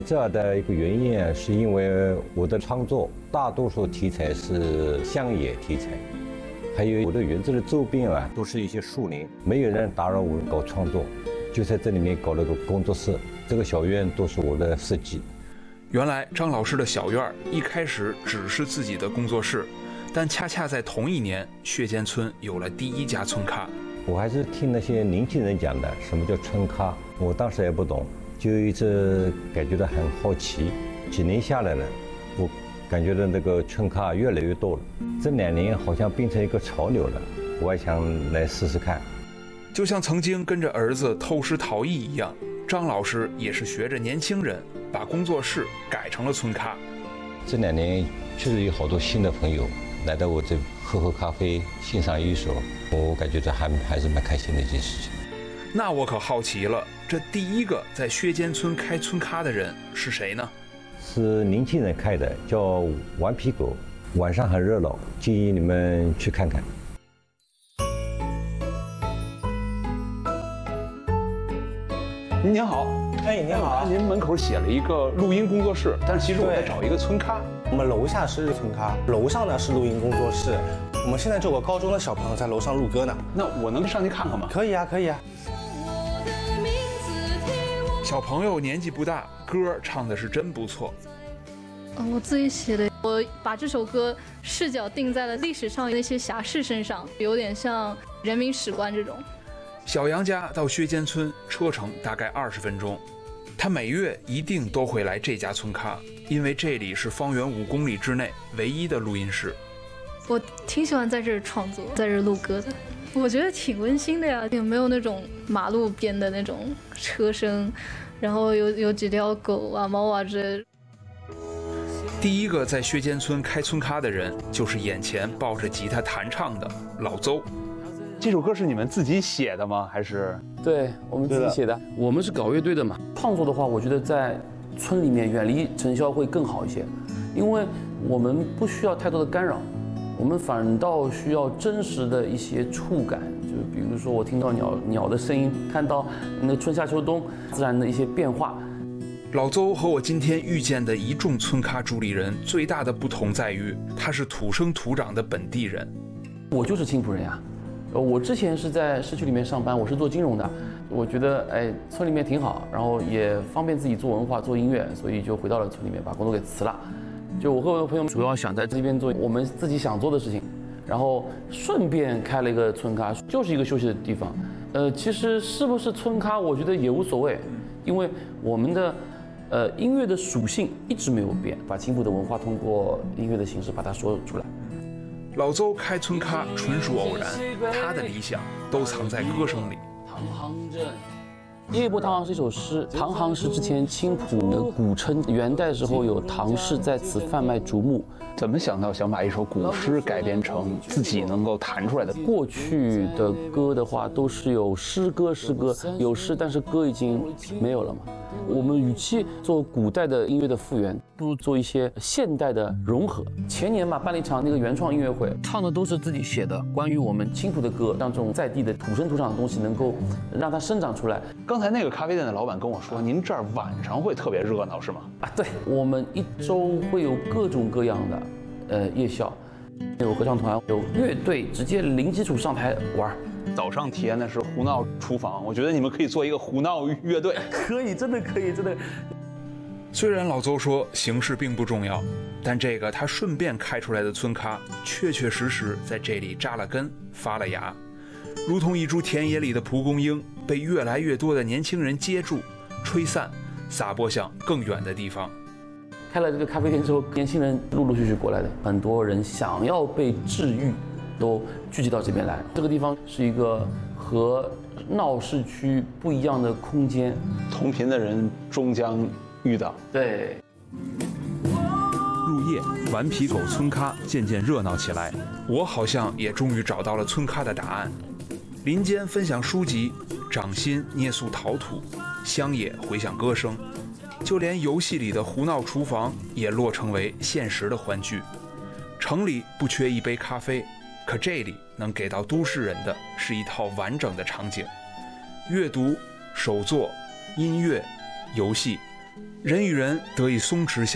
这样的一个原因啊，是因为我的创作大多数题材是乡野题材，还有我的园子的周边啊都是一些树林，没有人打扰我搞创作，就在这里面搞了个工作室。这个小院都是我的设计。 原来张老师的小院一开始只是自己的工作室，但恰恰在同一年，薛间村有了第一家村咖。 我还是听那些年轻人讲的，什么叫村咖，我当时也不懂，就一直感觉到很好奇。几年下来了，我感觉到那个村咖越来越多了，这2年好像变成一个潮流了，我也想来试试看。 就像曾经跟着儿子偷师逃逸一样，张老师也是学着年轻人，把工作室改成了村咖。 这2年确实有好多新的朋友来到我这喝咖啡、欣赏艺术，我感觉这还是蛮开心的一件事情。 那我可好奇了，这第一个在薛间村开村咖的人是谁呢？ 是年轻人开的，叫顽皮狗，晚上很热闹，建议你们去看看。 您好， 您好， 您门口写了一个录音工作室，但是其实我在找一个村咖。 我们楼下是村咖，楼上呢是录音工作室。我们现在就有个高中的小朋友在楼上录歌呢。 那我能上去看看吗？ 可以啊，可以啊。 小朋友年纪不大，歌唱的是真不错。 我自己写的，我把这首歌视角定在了历史上那些侠士身上，有点像人民史观这种。 小杨家到薛间村车程大概20分钟，他每月一定都会来这家村咖，因为这里是方圆5公里之内唯一的录音室。 我挺喜欢在这儿创作，在这儿录歌的，我觉得挺温馨的呀，有没有那种马路边的那种车声，然后有几条狗啊、猫啊之类的。 第一个在薛间村开村咖的人，就是眼前抱着吉他弹唱的老邹。 这首歌是你们自己写的吗？还是？ 对，我们自己写的。我们是搞乐队的嘛，创作的话，我觉得在村里面远离尘嚣会更好一些，因为我们不需要太多的干扰，我们反倒需要真实的一些触感，就比如说我听到鸟的声音，看到那个春夏秋冬自然的一些变化。 老邹和我今天遇见的一众村咖主理人最大的不同在于，他是土生土长的本地人。 我就是青浦人呀。我之前是在市区里面上班，我是做金融的，我觉得村里面挺好，然后也方便自己做文化做音乐，所以就回到了村里面把工作给辞了。就我和我的朋友主要想在这边做我们自己想做的事情，然后顺便开了一个村咖，就是一个休息的地方。其实是不是村咖，我觉得也无所谓，因为我们的音乐的属性一直没有变，把青浦的文化通过音乐的形式把它说出来。 老邹开村咖纯属偶然，他的理想都藏在歌声里。 唐行镇，夜泊唐行是一首诗，唐行是之前青浦的古称，元代时候有唐氏在此贩卖竹木。 怎么想到想把一首古诗改编成自己能够弹出来的？ 过去的歌的话都是有诗歌，有诗，但是歌已经没有了嘛。我们与其做古代的音乐的复原，不如做一些现代的融合。前年嘛，办了一场那个原创音乐会，唱的都是自己写的关于我们青浦的歌，让这种在地的土生土长的东西能够让它生长出来。 刚才那个咖啡店的老板跟我说，您这儿晚上会特别热闹，是吗？ 对，我们一周会有各种各样的夜校，有合唱团，有乐队，直接零基础上台玩。 早上体验的是胡闹厨房，我觉得你们可以做一个胡闹乐队。 可以，真的可以，真的。 虽然老邹说形式并不重要，但这个他顺便开出来的村咖，确确实实在这里扎了根、发了芽，如同一株田野里的蒲公英，被越来越多的年轻人接住、吹散，撒播向更远的地方。 开了这个咖啡店之后，年轻人陆陆续续过来的，很多人想要被治愈，都聚集到这边来。这个地方是一个和闹市区不一样的空间， 同频的人终将遇到。 对。 入夜，顽皮狗村咖渐渐热闹起来，我好像也终于找到了村咖的答案。林间分享书籍，掌心捏塑陶土，乡野回响歌声，就连游戏里的胡闹厨房也落成为现实的欢聚。城里不缺一杯咖啡，可这里能给到都市人的是一套完整的场景，阅读、手作、音乐、游戏， 人与人得以松弛